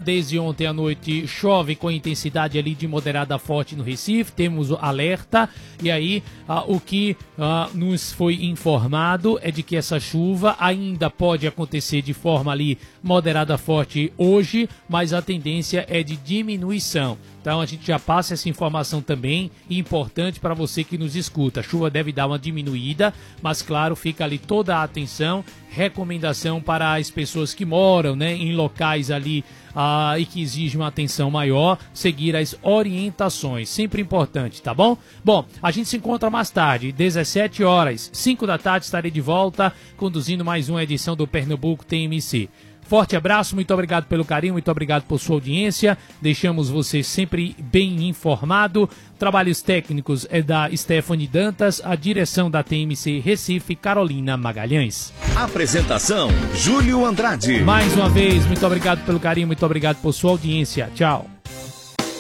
desde ontem à noite chove com intensidade ali de moderada a forte no Recife, temos o alerta, e aí o que nos foi informado é de que essa chuva ainda pode acontecer de forma ali moderada a forte hoje, mas a tendência é de diminuição. Então a gente já passa essa informação também, importante para você que nos escuta. A chuva deve dar uma diminuída, mas claro, fica ali toda a atenção, recomendação para as pessoas que moram, né, em locais ali e que exigem uma atenção maior, seguir as orientações, sempre importante, tá bom? Bom, a gente se encontra mais tarde, 17 horas, 5 da tarde, estarei de volta, conduzindo mais uma edição do Pernambuco TMC. Forte abraço, muito obrigado pelo carinho, muito obrigado por sua audiência, deixamos você sempre bem informado. Trabalhos técnicos é da Stephanie Dantas, a direção da TMC Recife, Carolina Magalhães. Apresentação, Júlio Andrade. Mais uma vez, muito obrigado pelo carinho, muito obrigado por sua audiência, tchau.